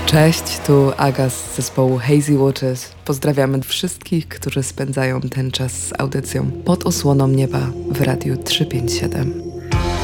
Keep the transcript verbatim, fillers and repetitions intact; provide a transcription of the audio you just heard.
Cześć, tu Aga z zespołu Hazy Waters. Pozdrawiamy wszystkich, którzy spędzają ten czas z audycją Pod osłoną nieba w Radiu trzysta pięćdziesiąt siedem.